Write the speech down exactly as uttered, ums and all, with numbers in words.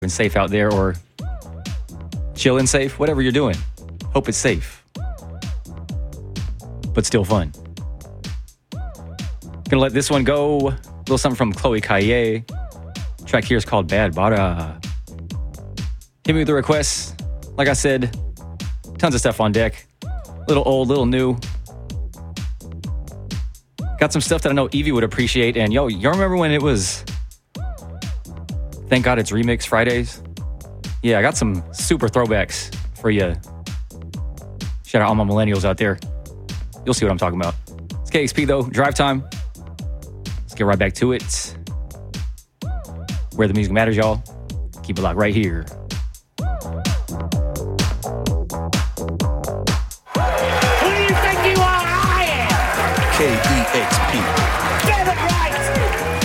and safe out there, or chilling safe, whatever you're doing. Hope it's safe, but still fun. Gonna let this one go. A little something from Chloe Kaye. Track here is called Bad Bada. Hit me with the requests. Like I said, tons of stuff on deck. Little old, little new. Got some stuff that I know Evie would appreciate. And yo, y'all remember when it was Thank God It's Remix Fridays? Yeah, I got some super throwbacks for you. Shout out all my millennials out there. You'll see what I'm talking about. It's K X P though, drive time. Let's get right back to it. Where the music matters, y'all. Keep it locked right here.